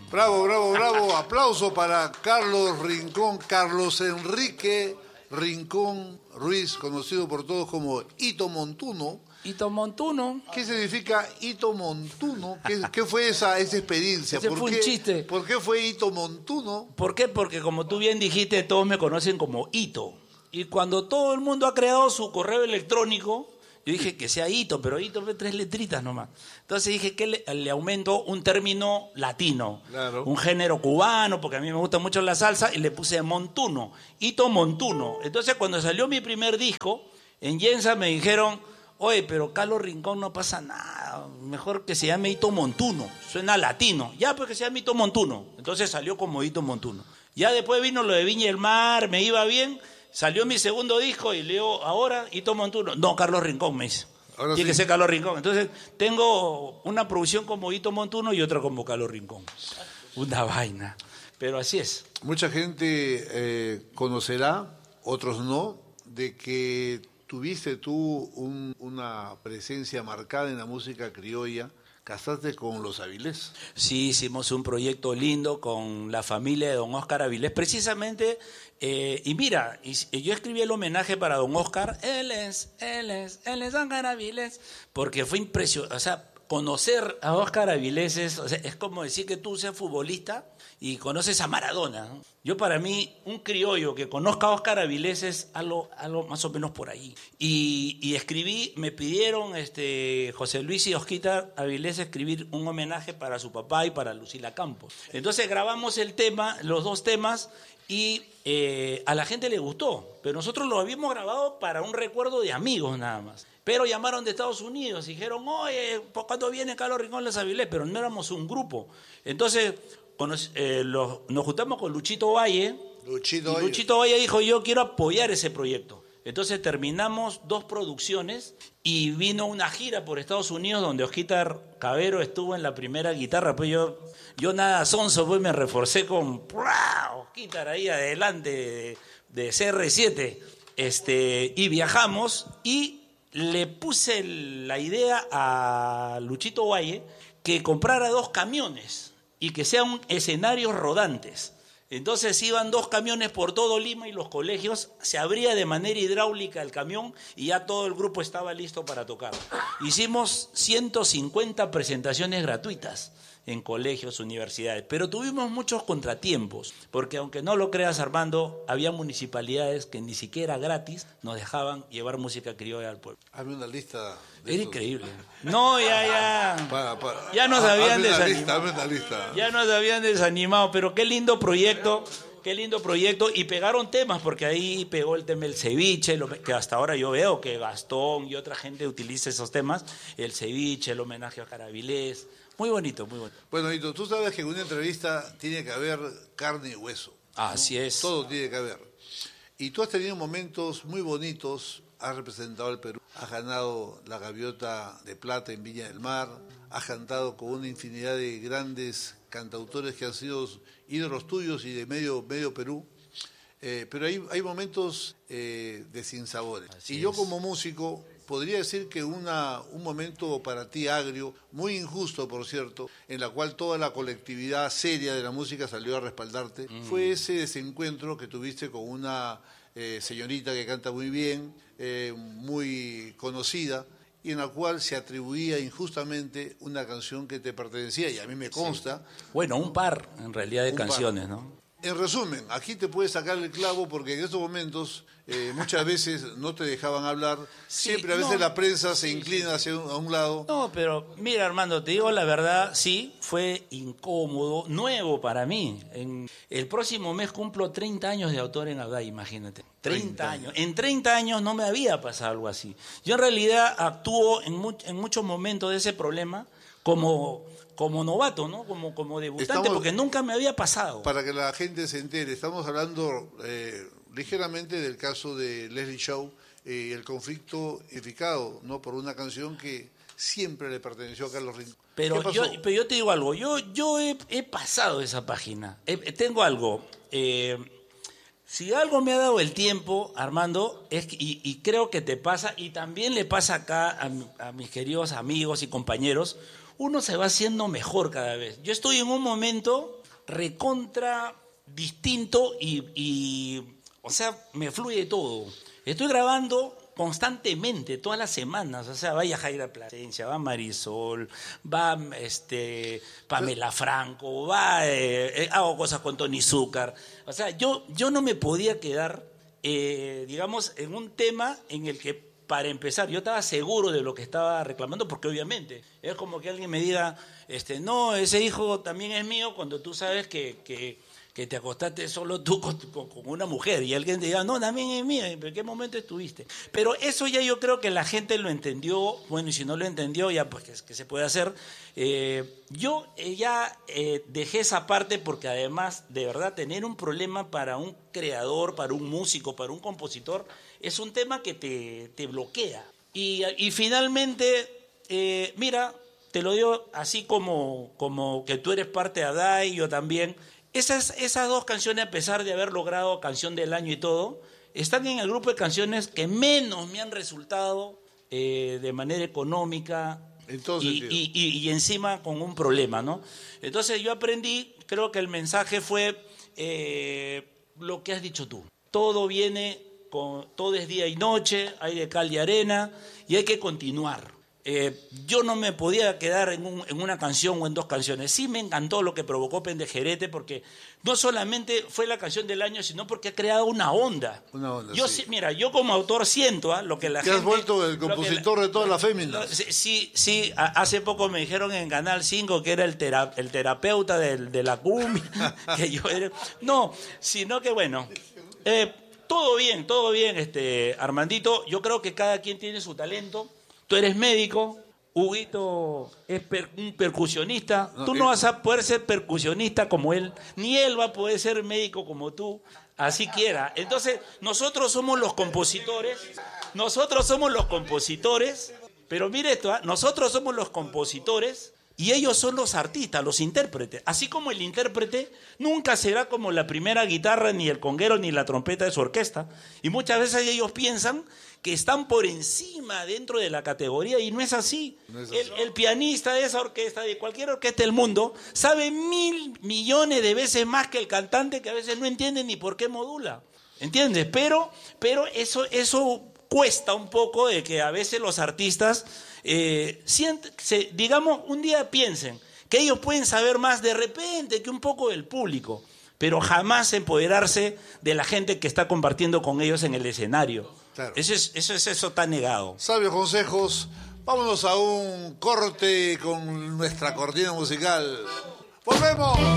Bravo, bravo, bravo. Aplauso para Carlos Rincón, Carlos Enrique Rincón Ruiz, conocido por todos como Hito Montuno. Hito Montuno. ¿Qué significa Hito Montuno? ¿Qué fue esa experiencia? Ese fue un chiste. ¿Por qué fue Hito Montuno? ¿Por qué? Porque como tú bien dijiste, todos me conocen como Hito. Y cuando todo el mundo ha creado su correo electrónico, yo dije que sea Hito, pero Hito fue 3 letritas nomás. Entonces dije que le aumento un término latino, claro, un género cubano, porque a mí me gusta mucho la salsa, y le puse Montuno, Hito Montuno. Entonces cuando salió mi primer disco, en Yensa me dijeron, oye, pero Carlos Rincón no pasa nada, mejor que se llame Hito Montuno, suena latino. Ya, pues que se llame Hito Montuno. Entonces salió como Hito Montuno. Ya después vino lo de Viña del Mar, me iba bien. Salió mi segundo disco y leo ahora Hito Montuno. No, Carlos Rincón me dice. Ahora Tiene sí que ser Carlos Rincón. Entonces tengo una producción como Hito Montuno y otra como Carlos Rincón. Una vaina. Pero así es. Mucha gente conocerá, otros no, de que tuviste tú una presencia marcada en la música criolla. ¿Casaste con los Avilés? Sí, hicimos un proyecto lindo con la familia de don Óscar Avilés. Precisamente, y mira, yo escribí el homenaje para don Óscar. Él es Óscar Avilés. Porque fue impresionante. O sea, conocer a Óscar Avilés es como decir que tú seas futbolista y conoces a Maradona, ¿no? Yo, para mí, un criollo que conozca a Óscar Avilés es algo más o menos por ahí. Y escribí, me pidieron José Luis y Osquita Avilés escribir un homenaje para su papá y para Lucila Campos. Entonces grabamos el tema, los 2 temas, y a la gente le gustó. Pero nosotros lo habíamos grabado para un recuerdo de amigos nada más. Pero llamaron de Estados Unidos y dijeron, oye, ¿cuándo viene Carlos Rincón Los Avilés? Pero no éramos un grupo. Entonces nos juntamos con Luchito Valle. Luchito Valle dijo, yo quiero apoyar ese proyecto. Entonces terminamos 2 producciones y vino una gira por Estados Unidos donde Osquita Cabero estuvo en la primera guitarra. Pues yo nada sonso, pues me reforcé con Osquita ahí adelante de CR7. Y viajamos y le puse la idea a Luchito Valle que comprara 2 camiones y que sean escenarios rodantes. Entonces iban 2 camiones por todo Lima y los colegios, se abría de manera hidráulica el camión y ya todo el grupo estaba listo para tocar. Hicimos 150 presentaciones gratuitas en colegios, universidades, pero tuvimos muchos contratiempos, porque aunque no lo creas, Armando, había municipalidades que ni siquiera gratis nos dejaban llevar música criolla al pueblo. Hazme una lista. Era increíble. No, ya nos habían desanimado. Ya nos habían desanimado, pero qué lindo proyecto, y pegaron temas, porque ahí pegó el tema del ceviche, que hasta ahora yo veo que Gastón y otra gente utiliza esos temas, el ceviche, el homenaje a Carabilés. Muy bonito, muy bonito. Bueno, Hito, tú sabes que en una entrevista tiene que haber carne y hueso, ¿no? Así es. Todo tiene que haber. Y tú has tenido momentos muy bonitos, has representado al Perú, has ganado la Gaviota de Plata en Viña del Mar, has cantado con una infinidad de grandes cantautores que han sido ídolos tuyos y de medio Perú. Pero hay momentos de sinsabores. Y yo como músico podría decir que un momento para ti agrio, muy injusto por cierto, en la cual toda la colectividad seria de la música salió a respaldarte, fue ese desencuentro que tuviste con una señorita que canta muy bien, muy conocida, y en la cual se atribuía injustamente una canción que te pertenecía, y a mí me consta. Sí. Bueno, un par en realidad de canciones, ¿no? En resumen, aquí te puedes sacar el clavo porque en estos momentos muchas veces no te dejaban hablar, siempre a veces la prensa se inclina hacia a un lado. No, pero mira, Armando, te digo la verdad, sí, fue incómodo, nuevo para mí. El próximo mes cumplo 30 años de autor en Abday, imagínate. 30 años. En 30 años no me había pasado algo así. Yo en realidad actúo en muchos momentos de ese problema como novato, ¿no? Como debutante, porque nunca me había pasado. Para que la gente se entere, estamos hablando ligeramente del caso de Leslie Shaw, el conflicto edificado, ¿no? Por una canción que siempre le perteneció a Carlos Rincón. Pero yo te digo algo, yo he pasado esa página. Tengo algo. Si algo me ha dado el tiempo, Armando, y creo que te pasa, y también le pasa acá a mis queridos amigos y compañeros, uno se va haciendo mejor cada vez. Yo estoy en un momento recontra distinto y o sea, me fluye todo. Estoy grabando constantemente, todas las semanas. O sea, va Yajaira Plasencia, va Marisol, va Pamela Franco, hago cosas con Tony Zúcar. O sea, yo no me podía quedar, digamos, en un tema en el que, para empezar, yo estaba seguro de lo que estaba reclamando, porque obviamente es como que alguien me diga, no, ese hijo también es mío, cuando tú sabes que te acostaste solo tú con una mujer, y alguien te diga, no, también es mía, ¿en qué momento estuviste? Pero eso ya yo creo que la gente lo entendió, bueno, y si no lo entendió, ya pues, ¿qué se puede hacer? Yo ya dejé esa parte, porque además, de verdad, tener un problema para un creador, para un músico, para un compositor, es un tema que te bloquea. Y finalmente, mira, te lo digo así como que tú eres parte de Adai, yo también. Esas dos canciones, a pesar de haber logrado canción del año y todo, están en el grupo de canciones que menos me han resultado de manera económica y encima con un problema, ¿no? Entonces yo aprendí, creo que el mensaje fue lo que has dicho tú. Todo viene, todo es día y noche, hay de cal y arena y hay que continuar. Yo no me podía quedar en una canción o en dos canciones. Sí me encantó lo que provocó Pendejerete, porque no solamente fue la canción del año, sino porque ha creado una onda. Yo sí. Mira, yo como autor siento lo que la gente... Te has vuelto el compositor de todas las féminas. Sí, hace poco me dijeron en Canal 5 que era el terapeuta de la cumbia, que yo era... No, sino que bueno... todo bien, Armandito. Yo creo que cada quien tiene su talento. Tú eres médico, Huguito es un percusionista. Tú no vas a poder ser percusionista como él, ni él va a poder ser médico como tú, así quiera. Entonces, nosotros somos los compositores, pero mire esto, nosotros somos los compositores y ellos son los artistas, los intérpretes. Así como el intérprete nunca será como la primera guitarra, ni el conguero, ni la trompeta de su orquesta. Y muchas veces ellos piensan que están por encima dentro de la categoría, y no es así. No es así. El pianista de esa orquesta, de cualquier orquesta del mundo, sabe 1.000 millones de veces más que el cantante, que a veces no entiende ni por qué modula. ¿Entiendes? Pero eso cuesta un poco, de que a veces los artistas, digamos, un día piensen que ellos pueden saber más de repente que un poco del público, pero jamás empoderarse de la gente que está compartiendo con ellos en el escenario. Claro. Eso está negado. Sabios consejos. Vámonos a un corte con nuestra cortina musical. ¡Volvemos!